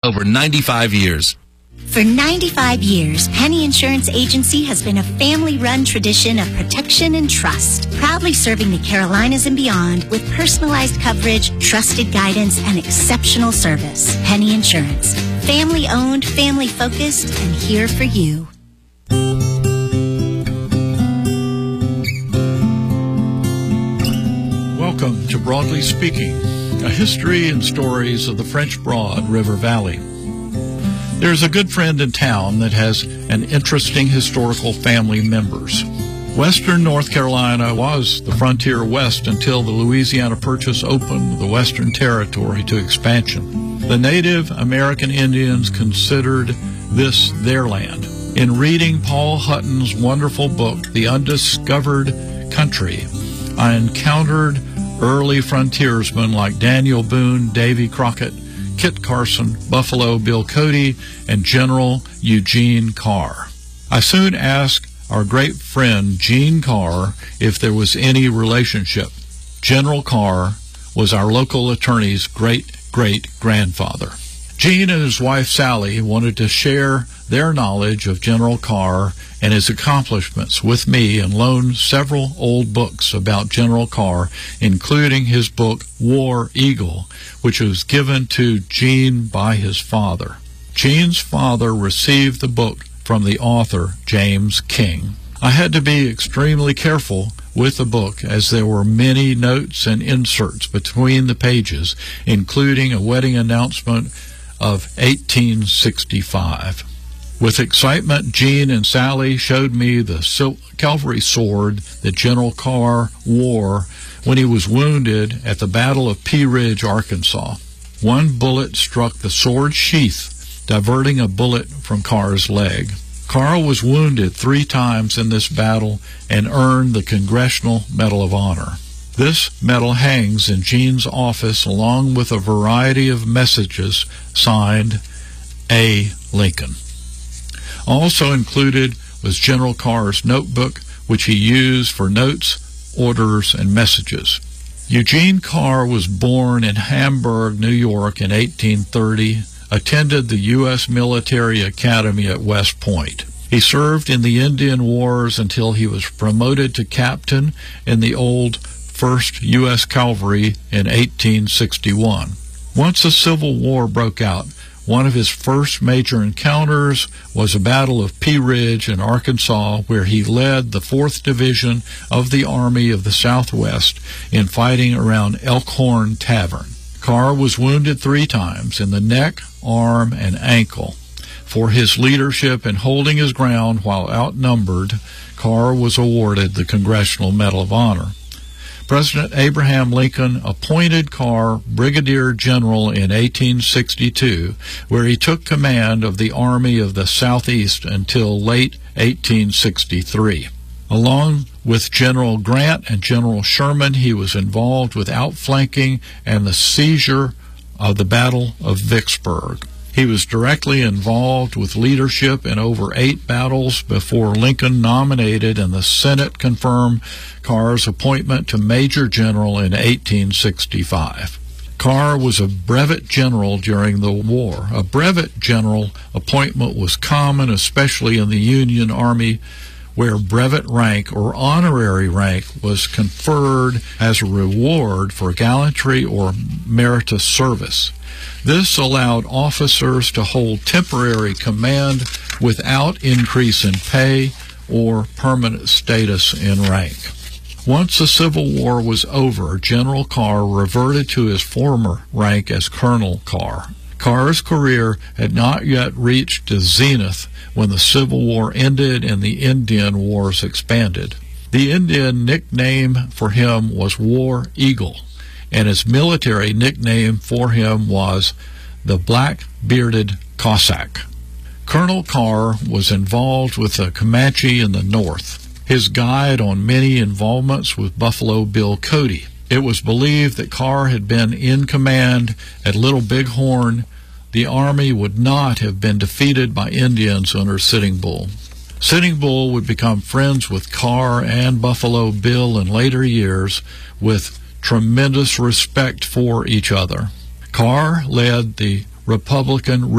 over 95 years. For 95 years, Penny Insurance Agency has been a family-run tradition of protection and trust, proudly serving the Carolinas and beyond with personalized coverage, trusted guidance, and exceptional service. Penny Insurance. Family-owned, family-focused, and here for you. Welcome to Broadly Speaking, a history and stories of the French Broad River Valley. There's a good friend in town that has an interesting historical family members. Western North Carolina was the frontier west until the Louisiana Purchase opened the Western Territory to expansion. The Native American Indians considered this their land. In reading Paul Hutton's wonderful book, The Undiscovered Country, I encountered early frontiersmen like Daniel Boone, Davy Crockett, Kit Carson, Buffalo Bill Cody, and General Eugene Carr. I soon asked our great friend Gene Carr if there was any relationship. General Carr was our local attorney's great-great-grandfather. Gene and his wife Sally wanted to share their knowledge of General Carr and his accomplishments with me and loaned several old books about General Carr, including his book War Eagle, which was given to Gene by his father. Gene's father received the book from the author, James King. I had to be extremely careful with the book as there were many notes and inserts between the pages, including a wedding announcement of 1865. With excitement, Gene and Sally showed me the cavalry sword that General Carr wore when he was wounded at the Battle of Pea Ridge, Arkansas. One bullet struck the sword sheath, diverting a bullet from Carr's leg. Carr was wounded 3 times in this battle and earned the Congressional Medal of Honor. This medal hangs in Gene's office along with a variety of messages signed A. Lincoln. Also included was General Carr's notebook, which he used for notes, orders, and messages. Eugene Carr was born in Hamburg, New York in 1830, attended the U.S. Military Academy at West Point. He served in the Indian Wars until he was promoted to captain in the old 1st U.S. Cavalry in 1861. Once the Civil War broke out, one of his first major encounters was a battle of Pea Ridge in Arkansas, where he led the 4th Division of the Army of the Southwest in fighting around Elkhorn Tavern. Carr was wounded 3 times in the neck, arm, and ankle. For his leadership in holding his ground while outnumbered, Carr was awarded the Congressional Medal of Honor. President Abraham Lincoln appointed Carr Brigadier General in 1862, where he took command of the Army of the Southeast until late 1863. Along with General Grant and General Sherman, he was involved with outflanking and the seizure of the Battle of Vicksburg. He was directly involved with leadership in over 8 battles before Lincoln nominated and the Senate confirmed Carr's appointment to Major General in 1865. Carr was a brevet general during the war. A brevet general appointment was common, especially in the Union Army, where brevet rank or honorary rank was conferred as a reward for gallantry or meritorious service. This allowed officers to hold temporary command without increase in pay or permanent status in rank. Once the Civil War was over, General Carr reverted to his former rank as Colonel Carr. Carr's career had not yet reached the zenith when the Civil War ended and the Indian Wars expanded. The Indian nickname for him was War Eagle, and his military nickname for him was the Black-Bearded Cossack. Colonel Carr was involved with the Comanche in the north. His guide on many involvements was Buffalo Bill Cody. It was believed that Carr had been in command at Little Bighorn. The Army would not have been defeated by Indians under Sitting Bull. Sitting Bull would become friends with Carr and Buffalo Bill in later years with tremendous respect for each other. Carr led the Republican